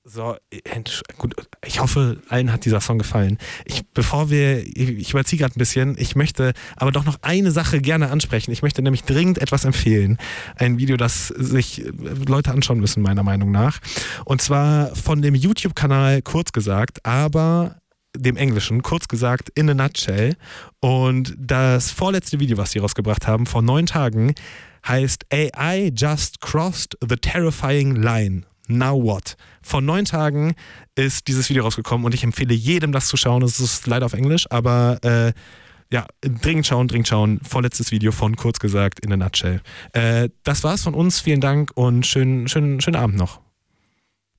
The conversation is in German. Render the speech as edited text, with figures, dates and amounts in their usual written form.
So, gut, ich hoffe, allen hat dieser Song gefallen. Ich überziehe gerade ein bisschen, ich möchte aber doch noch eine Sache gerne ansprechen. Ich möchte nämlich dringend etwas empfehlen. Ein Video, das sich Leute anschauen müssen, meiner Meinung nach. Und zwar von dem YouTube-Kanal Kurz gesagt, aber dem Englischen, kurz gesagt, in a nutshell. Und das vorletzte Video, was sie rausgebracht haben, vor 9 Tagen, heißt AI just crossed the terrifying line. Now what? Vor 9 Tagen ist dieses Video rausgekommen und ich empfehle jedem, das zu schauen. Es ist leider auf Englisch, aber dringend schauen. Vorletztes Video von Kurz gesagt in a nutshell. Das war's von uns. Vielen Dank und schönen Abend noch.